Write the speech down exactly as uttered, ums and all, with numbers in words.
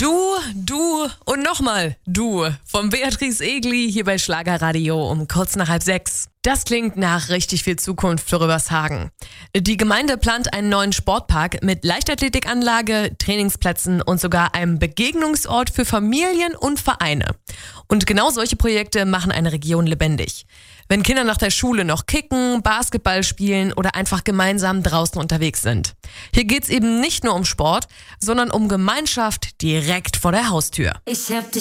Du, du und nochmal du von Beatrice Egli hier bei Schlagerradio um kurz nach halb sechs. Das klingt nach richtig viel Zukunft für Rübershagen. Die Gemeinde plant einen neuen Sportpark mit Leichtathletikanlage, Trainingsplätzen und sogar einem Begegnungsort für Familien und Vereine. Und genau solche Projekte machen eine Region lebendig. Wenn Kinder nach der Schule noch kicken, Basketball spielen oder einfach gemeinsam draußen unterwegs sind. Hier geht's eben nicht nur um Sport, sondern um Gemeinschaft direkt vor der Haustür. Ich hab dich